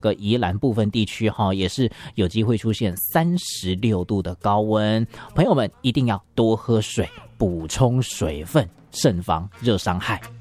个宜兰部分地区也是有机会出现36度的高温，朋友们一定要多喝水，补充水分，慎防热伤害。